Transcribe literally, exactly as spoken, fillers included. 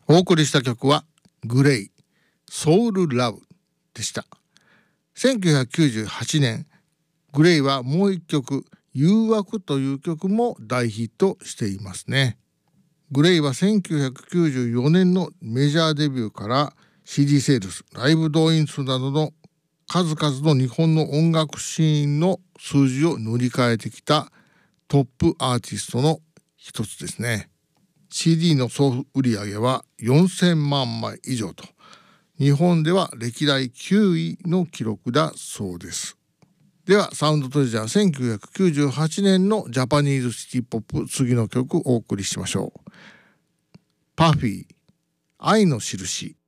お送りした曲はグレイソウルラブでした。せんきゅうひゃくきゅうじゅうはちねん、グレイはもう一曲誘惑という曲も大ヒットしていますね。グレイはせんきゅうひゃくきゅうじゅうよねんのメジャーデビューから シーディー セールス、ライブ動員数などの数々の日本の音楽シーンの数字を塗り替えてきたトップアーティストの一つですね。シーディー の総売上はよんせんまんまい以上と、日本では歴代きゅういの記録だそうです。ではサウンドトレジャーせんきゅうひゃくきゅうじゅうはちねんのジャパニーズシティポップ、次の曲お送りしましょう。パフィー、愛のしるし。